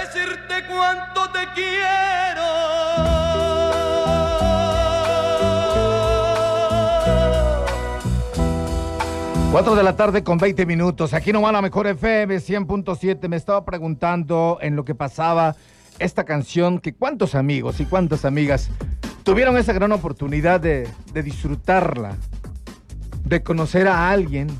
decirte cuánto te quiero. 4 de la tarde con 20 minutos. Aquí nomás la mejor FM 100.7. Me estaba preguntando en lo que pasaba esta canción, que cuántos amigos y cuántas amigas tuvieron esa gran oportunidad de disfrutarla, de conocer a alguien,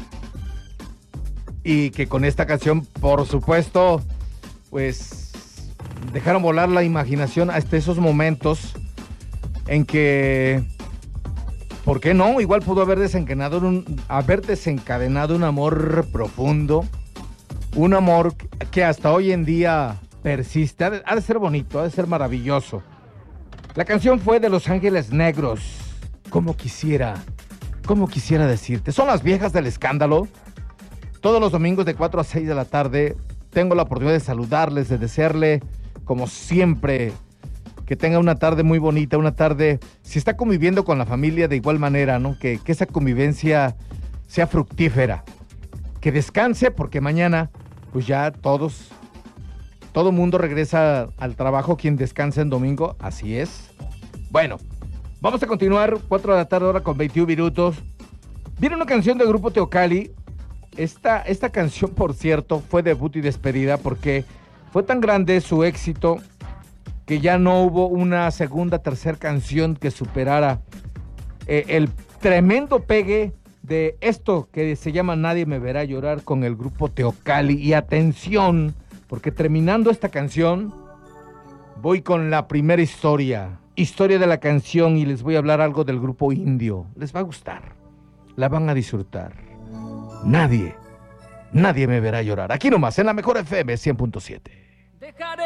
y que con esta canción, por supuesto, pues dejaron volar la imaginación hasta esos momentos en que, ¿por qué no? Igual pudo haber desencadenado un amor profundo, un amor que hasta hoy en día persiste. Ha de ser bonito, ha de ser maravilloso. La canción fue de Los Ángeles Negros. Como quisiera decirte. Son las viejas del escándalo. Todos los domingos de 4 a 6 de la tarde tengo la oportunidad de saludarles, de desearle, como siempre, que tenga una tarde muy bonita, una tarde, si está conviviendo con la familia, de igual manera, ¿no? Que esa convivencia sea fructífera. Que descanse, porque mañana, pues ya todo mundo regresa al trabajo, quien descansa en domingo, así es. Bueno, vamos a continuar, 4 de la tarde, ahora con 21 minutos. Viene una canción del grupo Teocalli. Esta canción, por cierto, fue debut y despedida, porque fue tan grande su éxito que ya no hubo una segunda, tercera canción que superara el tremendo pegue de esto que se llama Nadie me verá llorar con el grupo Teocalli. Y atención, porque terminando esta canción, voy con la primera historia de la canción, y les voy a hablar algo del grupo Indio. Les va a gustar, la van a disfrutar. Nadie me verá llorar. Aquí nomás, en la mejor FM 100.7. Dejaré